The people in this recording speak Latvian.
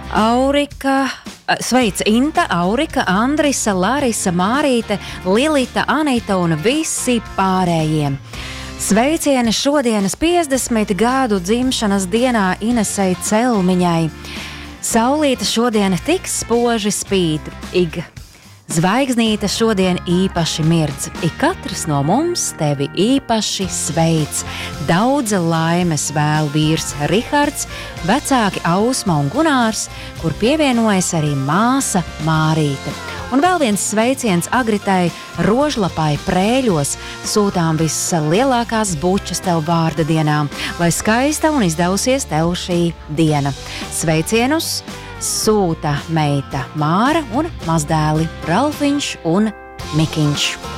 Aurika, sveic Inta, Aurika, Andrisa, Larisa, Mārīte, Lilita, Anita un visi pārējie. Sveicieni šodienas 50 gadu dzimšanas dienā Inesei Celmiņai. Saulīte šodien tik spoži spīd, zvaigznīte šodien īpaši mirdz. Katrs no mums tevi īpaši sveic. Daudz laimes vēl vīrs Rihards, vecāki Ausma un Gunārs, kur pievienojas arī māsa Mārīte. Un vēl viens sveiciens Agritai Rožlapai Prēļos. Sūtām vislielākās bučas tev vārda dienā, lai skaista un izdevusies tev šī diena. Sveicienus sūta meita Māra un mazdēli Ralfiņš un Mikiņš.